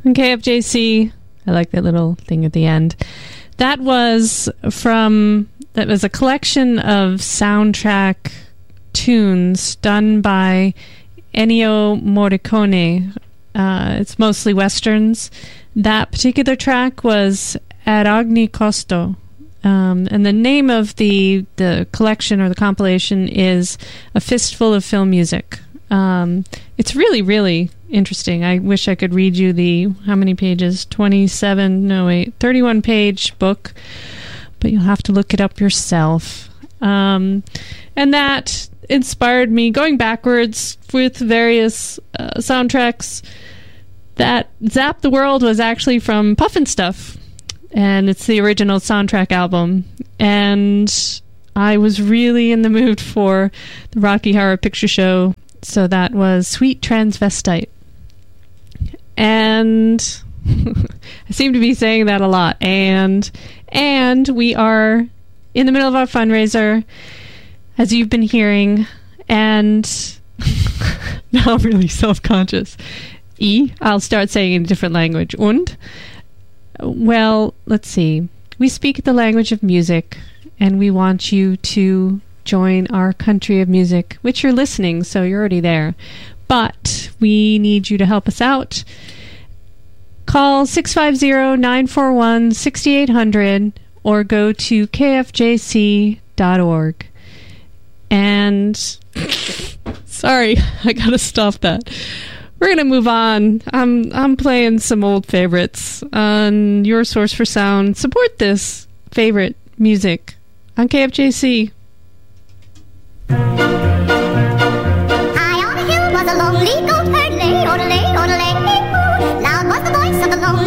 on KFJC. I like that little thing at the end. That was a collection of soundtrack tunes done by Ennio Morricone. It's mostly westerns. That particular track was Ad Ogni Costo. And the name of the collection or the compilation is A Fistful of Film Music. It's really, really interesting. I wish I could read you how many pages? 31 page book, but you'll have to look it up yourself. And that inspired me going backwards with various soundtracks. That Zap the World was actually from Puffin Stuff, and it's the original soundtrack album. And I was really in the mood for the Rocky Horror Picture Show, so that was Sweet Transvestite. And I seem to be saying that a lot. And we are in the middle of our fundraiser, as you've been hearing, and now I'm really self-conscious. I'll start saying in a different language. Und? Well, let's see. We speak the language of music, and we want you to join our country of music, which you're listening, so you're already there. But we need you to help us out. Call 650-941-6800 or go to kfjc.org. And sorry, I gotta stop that. We're gonna move on. I'm playing some old favorites on your source for sound. Support this favorite music on KFJC. High on a hill was a lonely goat herd, lay, orderly, orderly. Loud was the voice of the lonely